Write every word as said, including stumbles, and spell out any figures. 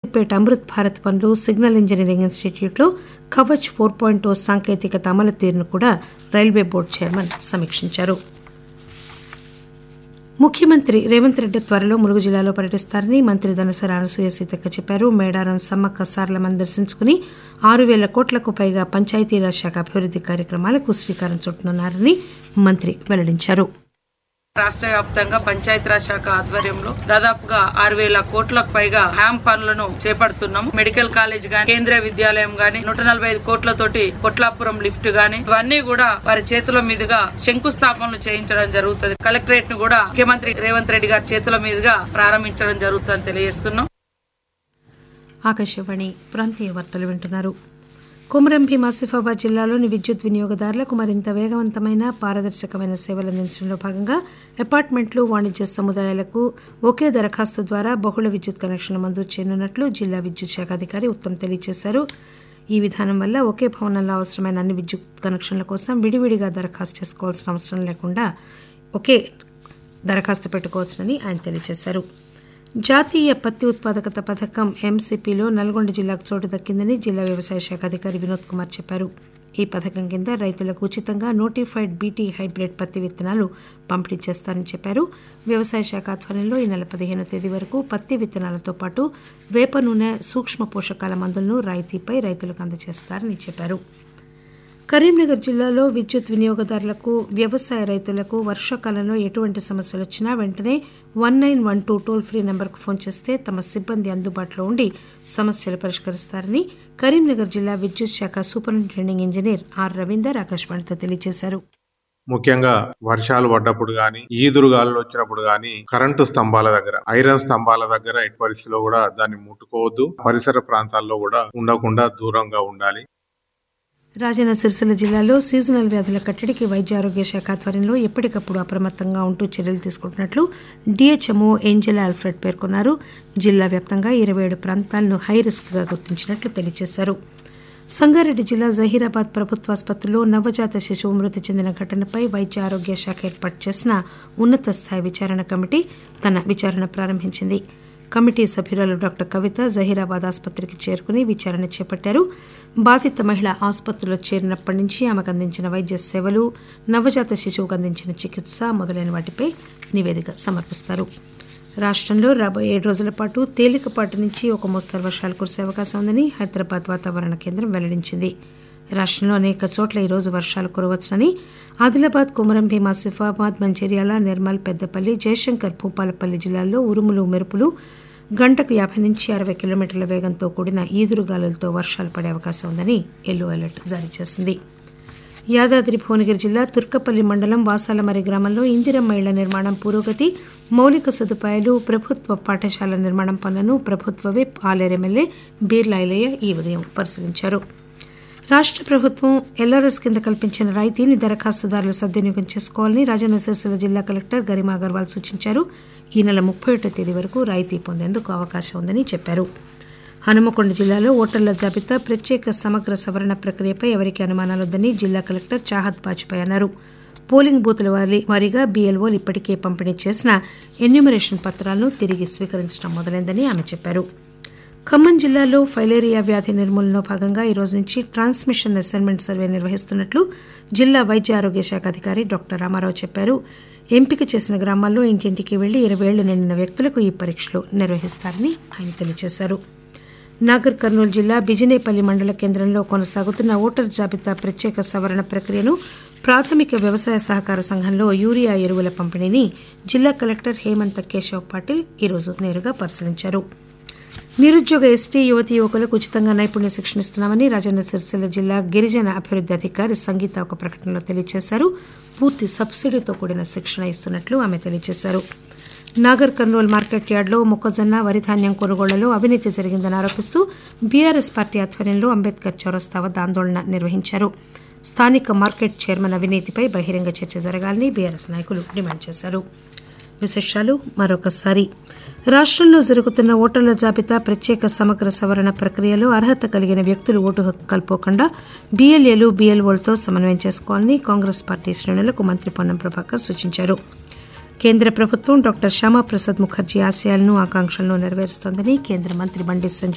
సిద్దిపేట అమృత్ భారత్ పనులు, signal engineering ఇన్స్టిట్యూట్లో Kavach four point ఓ సాంకేతికత అమలు తీరును కూడా రైల్వే బోర్డు చైర్మన్ సమీక్షించారు. ముఖ్యమంత్రి రేవంత్ రెడ్డి త్వరలో ములుగు జిల్లాలో పర్యటిస్తారని మంత్రి దనసరి అనసూయ సీతక్క చెప్పారు. మేడారం సమ్మక్క సారలమ్మను దర్శించుకుని ఆరు వేల కోట్లకు పైగా పంచాయతీరాజ్ శాఖ అభివృద్ది కార్యక్రమాలకు శ్రీకారం చుట్టనున్నారని మంత్రి వెల్లడించారు. రాష్ట్ర వ్యాప్తంగా పంచాయతీరాజ్ శాఖ ఆధ్వర్యంలో దాదాపుగా ఆరు వేల కోట్లకు పైగా హ్యామ్ పనులను చేపడుతున్నాం. మెడికల్ కాలేజ్ గాని, కేంద్రీయ విద్యాలయం గాని, నూట నలభై ఐదు కోట్లతోటి కొట్లాపురం లిఫ్ట్ గాని, ఇవన్నీ కూడా వారి చేతుల మీదుగా శంకుస్థాపనలు చేయించడం జరుగుతుంది. కలెక్టరేట్ ను కూడా ముఖ్యమంత్రి రేవంత్ రెడ్డి గారి చేతుల మీదుగా ప్రారంభించడం జరుగుతుందని తెలియజేస్తున్నాం. ఆకాశవాణి ప్రాంతీయ వార్తలు వింటున్నారు. కొమరం భీం ఆసిఫాబాద్ జిల్లాలోని విద్యుత్ వినియోగదారులకు మరింత వేగవంతమైన, పారదర్శకమైన సేవలు అందించడంలో భాగంగా అపార్ట్మెంట్లు, వాణిజ్య సముదాయాలకు ఒకే దరఖాస్తు ద్వారా బహుళ విద్యుత్ కనెక్షన్లు మంజూరు చేయనున్నట్లు జిల్లా విద్యుత్ శాఖ అధికారి ఉత్తమ్ తెలియజేశారు. ఈ విధానం వల్ల ఒకే భవనంలో అవసరమైన అన్ని విద్యుత్ కనెక్షన్ల కోసం విడివిడిగా దరఖాస్తు చేసుకోవాల్సిన అవసరం లేకుండా ఒకే దరఖాస్తు పెట్టుకోవచ్చునని ఆయన తెలియజేశారు. జాతీయ పత్తి ఉత్పాదకత పథకం ఎంసీపీలో నల్గొండ జిల్లాకు చోటు దక్కిందని జిల్లా వ్యవసాయ శాఖ అధికారి వినోద్ కుమార్ చెప్పారు. ఈ పథకం కింద రైతులకు ఉచితంగా నోటిఫైడ్ బీటీ హైబ్రిడ్ పత్తి విత్తనాలు పంపిణీ చేస్తారని చెప్పారు. వ్యవసాయ శాఖ ఆధ్వర్యంలో ఈ నెల పదిహేనో తేదీ వరకు పత్తి విత్తనాలతో పాటు వేప నూనె, సూక్ష్మ పోషకాల మందులను రాయితీపై రైతులకు అందజేస్తారని చెప్పారు. కరీంనగర్ జిల్లాలో విద్యుత్ వినియోగదారులకు, వ్యవసాయ రైతులకు వర్షాకాలంలో ఎటువంటి సమస్యలు వచ్చినా వెంటనే one nine one two toll free నెంబర్కు ఫోన్ చేస్తే తమ సిబ్బంది అందుబాటులో ఉండి సమస్యలు పరిష్కరిస్తారని కరీంనగర్ జిల్లా విద్యుత్ శాఖ సూపరింటెండింగ్ ఇంజనీర్ ఆర్ రవీందర్ ఆకాశవాణితో తెలియజేశారు. ముఖ్యంగా వర్షాలు పడ్డప్పుడు గాని, ఈదురుగాలు వచ్చినప్పుడు గాని కరెంటు స్తంభాల దగ్గర, ఐరన్ స్తంభాల దగ్గర ఎట్టి పరిస్థితిలో కూడా దాన్ని ముట్టుకోవద్దు. పరిసర ప్రాంతాల్లో కూడా ఉండకుండా దూరంగా ఉండాలి. రాజన్న సిరిసిల్ల జిల్లాలో సీజనల్ వ్యాధుల కట్టడికి వైద్య ఆరోగ్య శాఖ ఆధ్వర్యంలో ఎప్పటికప్పుడు అప్రమత్తంగా ఉంటూ చర్యలు తీసుకుంటున్నట్లు డీహెచ్ఎంఓ ఏంజెలా ఆల్ఫ్రెడ్ పేర్కొన్నారు. జిల్లా వ్యాప్తంగా ఇరవై ఏడు ప్రాంతాలను హై రిస్క్ గా గుర్తించినట్లు తెలియజేశారు. సంగారెడ్డి జిల్లా జహీరాబాద్ ప్రభుత్వాసుపత్రిలో నవజాత శిశువు మృతి చెందిన ఘటనపై వైద్య ఆరోగ్య శాఖ ఏర్పాటు చేసిన ఉన్నత స్థాయి విచారణ కమిటీ తన విచారణ ప్రారంభించింది. కమిటీ సభ్యురాలు డాక్టర్ కవిత జహీరాబాద్ ఆసుపత్రికి చేరుకుని విచారణ చేపట్టారు. బాధిత మహిళ ఆసుపత్రిలో చేరినప్పటి నుంచి ఆమెకు అందించిన వైద్య సేవలు, నవజాత శిశువుకు అందించిన చికిత్స మొదలైన వాటిపై నివేదిక సమర్పిస్తారు. రాష్టంలో రాబోయే ఏడు రోజుల పాటు తేలికపాటి నుంచి ఒక మోస్తరు వర్షాలు కురిసే అవకాశం ఉందని హైదరాబాద్ వాతావరణ కేంద్రం వెల్లడించింది. రాష్టంలో అనేక చోట్ల ఈరోజు వర్షాలు కురవచ్చునని ఆదిలాబాద్, కొమరం భీం ఆసిఫాబాద్, మంచిర్యాల, నిర్మల్, పెద్దపల్లి, జయశంకర్, భూపాలపల్లి జిల్లాల్లో ఉరుములు, మెరుపులు, గంటకు యాభై నుంచి అరవై కిలోమీటర్ల వేగంతో కూడిన ఈదురుగాలులతో వర్షాలు పడే అవకాశం ఉందని ఎల్లో అలర్ట్ జారీ చేసింది. యాదాద్రి భువనగిరి జిల్లా తుర్కపల్లి మండలం వాసాలమరి గ్రామంలో ఇందిరమ్మ ఇళ్ల నిర్మాణం పురోగతి, మౌలిక సదుపాయాలు, ప్రభుత్వ పాఠశాల నిర్మాణం పనులను ప్రభుత్వ విప్ ఆలేరు ఎమ్మెల్యే బీర్లా ఐలయ్య ఈ ఉదయం పరిశీలించారు. రాష్ట్ర ప్రభుత్వం ఎల్ఆర్ఎస్ కింద కల్పించిన రాయితీని దరఖాస్తుదారులు సద్వినియోగం చేసుకోవాలని రాజన్న సిరిసిల్ల జిల్లా కలెక్టర్ గరిమా అగర్వాల్ సూచించారు. ఈ నెల ముప్పై ఒకటో తేదీ వరకు రాయితీ పొందేందుకు అవకాశం ఉందని చెప్పారు. హనుమకొండ జిల్లాలో ఓటర్ల జాబితా ప్రత్యేక సమగ్ర సవరణ ప్రక్రియపై ఎవరికీ అనుమానాలొద్దని జిల్లా కలెక్టర్ చాహద్ బాజ్పాయ్ అన్నారు. పోలింగ్ బూత్ల వారి వారీగా బీఎల్ఓలు ఇప్పటికే పంపిణీ చేసిన ఎన్యూమరేషన్ పత్రాలను తిరిగి స్వీకరించడం మొదలైందని ఆమె చెప్పారు. ఖమ్మం జిల్లాలో ఫైలేరియా వ్యాధి నిర్మూలనలో భాగంగా ఈ రోజు నుంచి ట్రాన్స్మిషన్ అసైన్మెంట్ సర్వే నిర్వహిస్తున్నట్లు జిల్లా వైద్య ఆరోగ్య శాఖ అధికారి డాక్టర్ రామారావు చెప్పారు. ఎంపిక చేసిన గ్రామాల్లో ఇంటింటికి వెళ్లి ఇరవై ఏళ్లు నిండిన వ్యక్తులకు ఈ పరీక్షలు నిర్వహిస్తారని ఆయన తెలియజేశారు. నాగర్ కర్నూలు జిల్లా బిజినేపల్లి మండల కేంద్రంలో కొనసాగుతున్న ఓటర్ జాబితా ప్రత్యేక సవరణ ప్రక్రియను ప్రాథమిక వ్యవసాయ సహకార సంఘంలో యూరియా ఎరువుల పంపిణీని జిల్లా కలెక్టర్ హేమంత్ కేశవ్ పాటిల్ ఈరోజు నేరుగా పరిశీలించారు. నిరుద్యోగ ఎస్టీ యువతీ యువకులకు ఉచితంగా నైపుణ్య శిక్షణ ఇస్తున్నామని రాజన్న సిరిసిల్ల జిల్లా గిరిజన అభివృద్ది అధికారి సంగీత ఒక ప్రకటనలో తెలియజేశారు. పూర్తి సబ్సిడీతో కూడిన శిక్షణ ఇస్తున్నట్లు ఆమె తెలియజేశారు. నాగర్ కర్నూలు మార్కెట్ యార్డులో మొక్కజొన్న, వరిధాన్యం కొనుగోళ్లలో అవినీతి జరిగిందని ఆరోపిస్తూ బీఆర్ఎస్ పార్టీ ఆధ్వర్యంలో అంబేద్కర్ చౌరస్తా వద్ద ఆందోళన నిర్వహించారు. స్థానిక మార్కెట్ చైర్మన్ అవినీతిపై బహిరంగ చర్చ జరగాలని బీఆర్ఎస్ నాయకులు డిమాండ్ చేశారు. విశేషాలు మరొకసారి. రాష్ట్రంలో జరుగుతున్న ఓటర్ల జాబితా ప్రత్యేక సమగ్ర సవరణ ప్రక్రియలో అర్హత కలిగిన వ్యక్తులు ఓటు హక్కు కల్పోకుండా బీఎల్ఏలు, బీఎల్ఓలతో సమన్వయం చేసుకోవాలని కాంగ్రెస్ పార్టీ శ్రేణులకు మంత్రి పొన్నం ప్రభాకర్ సూచించారు. కేంద్ర ప్రభుత్వం డాక్టర్ శ్యామాప్రసాద్ ముఖర్జీ ఆశయాలను, ఆకాంక్షలను నెరవేరుస్తోందని కేంద్ర మంత్రి బండి సంజయ్